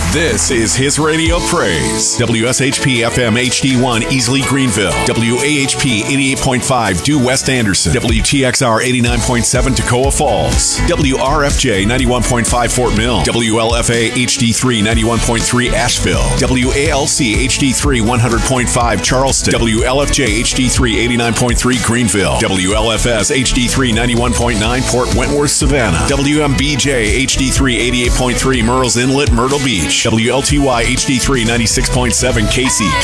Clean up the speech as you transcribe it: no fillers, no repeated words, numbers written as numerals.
This is his radio praise. WSHP FM HD1 Easley Greenville. WAHP 88.5 Due West Anderson. WTXR 89.7 Toccoa Falls. WRFJ 91.5 Fort Mill. WLFA HD3 91.3 Asheville. WALC HD3 100.5 Charleston. WLFJ HD3 89.3 Greenville. WLFS HD3 91.9 Port Wentworth Savannah. WMBJ HD3 88.3 Murrells Inlet Myrtle Beach. WLTY HD3 96.7 Casey.